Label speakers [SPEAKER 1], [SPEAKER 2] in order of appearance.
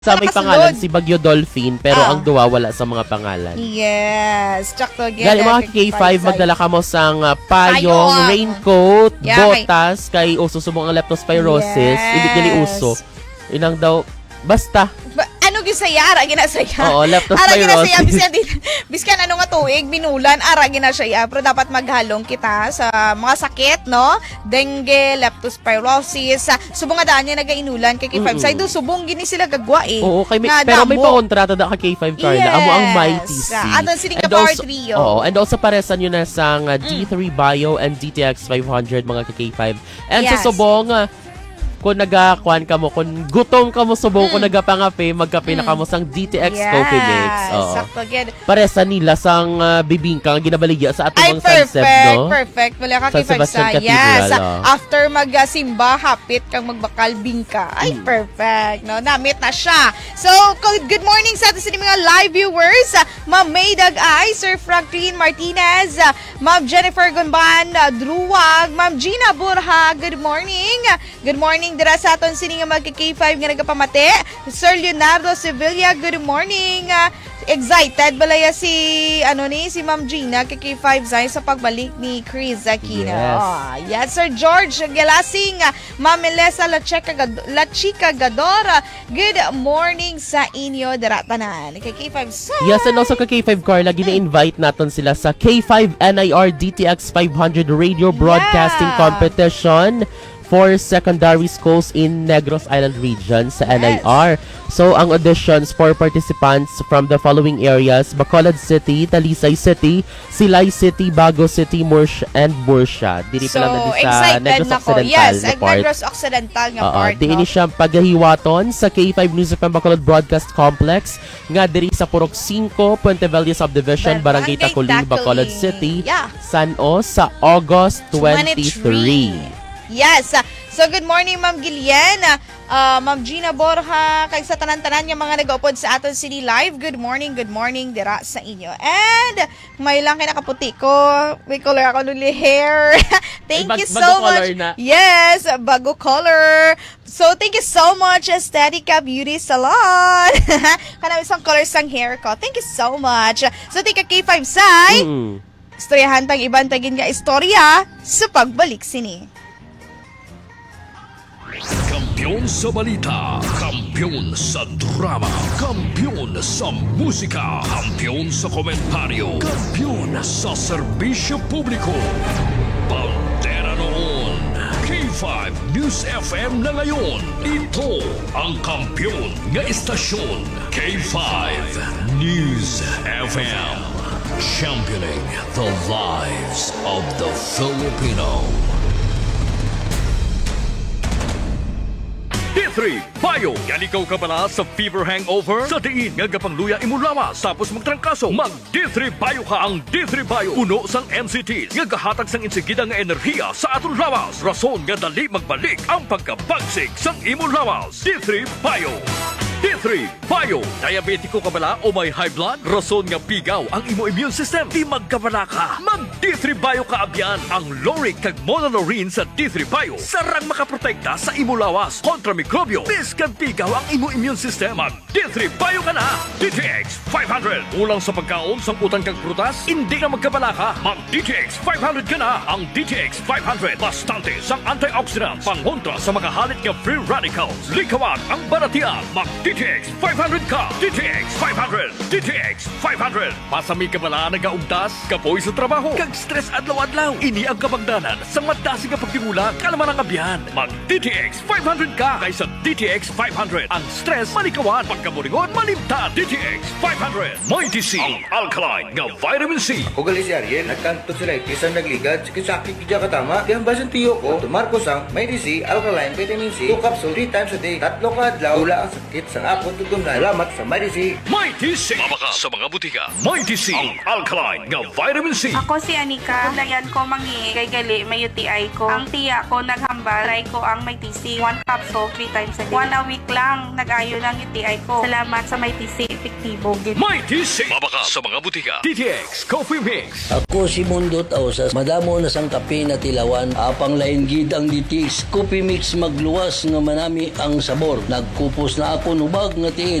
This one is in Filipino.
[SPEAKER 1] Sa may pangalan si Bagyo Dolphin pero ang duwa wala sa mga pangalan.
[SPEAKER 2] Yes, tsakto
[SPEAKER 1] Gali mga K5 magdala ka mo sang payong, raincoat, botas kay uso subong ang leptospirosis, hindi gali uso. Inang daw basta
[SPEAKER 2] ano gisayara ginasaya.
[SPEAKER 1] Oo, leptospirosis.
[SPEAKER 2] Ara ginasaya biskan ano nga tuig binulan ara ginasaya pero dapat maghalong kita sa mga sakit no, dengue, leptospirosis. Subong nga daan niya nagainulan kay K5 side do subong gini sila gagwa eh.
[SPEAKER 1] Oo, kay pero may pa-kontrata da kay K5 Carla. Amo ang Mighty C.
[SPEAKER 2] Aton sining ka power trio.
[SPEAKER 1] Oo, and also paresan nyo na sang D3 Bio and DTX 500 mga K5. And sa subong kung nagakuan ka mo, kung gutom ka mo subong, kung nagapangape, magkape na ka mo sang DTX Coffee Mix.
[SPEAKER 2] Sakto,
[SPEAKER 1] paresa nila sang bibingka nga ginabaligya sa atong sunset, no?
[SPEAKER 2] Perfect. Wala ka
[SPEAKER 1] San Sebastian
[SPEAKER 2] Cathedral. Yes.
[SPEAKER 1] Oh.
[SPEAKER 2] After magsimba, hapit kang magbakal bingka. Ay, perfect. No, namit na siya. So, good morning sa ating mga live viewers. Ma'am May Dagay, Sir Franklin Martinez, Ma'am Jennifer Gunban Druwag, Ma'am Gina Burha, good morning. Good morning dira sa aton sini nga magka-K5 nga nagapamate. Sir Leonardo Sevilla, good morning. Excited balaya si si Ma'am Gina kay K5 sa pagbalik ni Chris Aquino. Yes, Sir George Galasing, Ma'am Melissa La Chica Gadora. Good morning sa inyo dira tanan. Kay K5
[SPEAKER 1] Yes, and also kay K5 Carla gina-invite naton sila sa K5 NIR DTX 500 Radio Broadcasting Competition for secondary schools in Negros Island region sa NIR. So, ang auditions for participants from the following areas: Bacolod City, Talisay City, Silay City, Bago City, and Bursia. Dili pa lang na sa Negros Occidental
[SPEAKER 2] yes, Negros Occidental nga part.
[SPEAKER 1] Diini siya paghiwaton sa K5 News FM Bacolod Broadcast Complex nga diri sa Purok 5, Puente Verde Subdivision, Barangay Taculing, Bacolod City, San O sa August 23.
[SPEAKER 2] Yes. So, good morning, Ma'am Gillian. Ma'am Gina Borja, kay sa tanan-tanan yung mga nag-upod sa aton City Live. Good morning dira sa inyo. And, may lang kayo nakaputi ko. May color ako nuli hair. Thank you so much. Yes, bago color. So, thank you so much, Estetica Beauty Salon. Kanang isang color sang hair ko. Thank you so much. So, tika K5 side. Istoryahan tang ibang tagin nga istorya sa pagbalik sini.
[SPEAKER 3] Kampiyon sa balita, kampiyon sa drama, kampiyon sa musika, kampiyon sa komentaryo, kampiyon sa serbisyo publiko. Pantera noon, K5 News FM na ngayon. Ito ang kampiyon nga istasyon, K5 News FM. Championing the lives of the Filipino. D3 Bio. Yan ikaw ka bala sa fever hangover? Sa diin nga gapangluya imulawas tapos magtrangkaso. Mag D3 Bio ka. Ang D3 Bio puno sang NCT nga gahatag sang insigida nga enerhiya sa atong lawas. Rason nga dali magbalik ang pagkabagsik sang imulawas. D3 Bio. D3 Bio. Diabetiko ka bala o may high blood? Rason nga pigaw ang imo immune system. Di magkabala ka. Mag D3 Bio ka abyan. Ang Loric kag Monolorine sa D3 Bio sarang makaprotekta sa imo lawas kontra mikrobyo. Biskan pigaw ang imo immune system. Mag D3 Bio ka na. DTX 500. Ulang sa pagkaon sang utang kag prutas, hindi na magkabala ka. Mag DTX 500 ka na. Ang DTX 500 bastante sang antioxidants, pangontra sa mga halit nga free radicals. Likawan ang baratian. Mag DTX 500 ka. DTX 500. DTX 500. Pasami ka bala nagaugtas, kapoy sa trabaho, kag stress adlaw-adlaw. Ini ang kabangdanan sa madasi nga pagtimula kalaman ang abyan. Mag DTX 500 ka kaysa DTX 500. Ang stress malikawan, pagkaburingon malimta. DTX 500. Mighty C, ang alkaline nga vitamin C.
[SPEAKER 4] Ako gali si Ariel, nagkanto sila isang nagligad, sakit kidya katama. Di ang basan tiyo ko, tumarko sang Mighty C, alkaline vitamin C, 2 capsule 3 times a day, 3 ka adlaw, wala ang sakit sa ako tutunan. Salamat sa Mighty C.
[SPEAKER 3] Mighty C. Mabaka sa mga butika. Mighty C, ang alkaline nga vitamin C.
[SPEAKER 5] Ako si Anika. Layan ko mangi kay gali may UTI ko. Ang tiya ko naghambal, try ko ang Mighty C. 1 capsule 3 times a day. 1 a week lang nag-ayo ng UTI ko. Salamat sa Mighty C. Epektibo.
[SPEAKER 3] Mighty C. Mabaka sa mga butika. DTX Coffee Mix.
[SPEAKER 6] Ako si Mundo Tausas. Madamo na sang kape na tilawan. Apang lain gid ang DTX Coffee Mix magluwas nga manami ang sabor. Nagkupos na ako no bag nga tiil.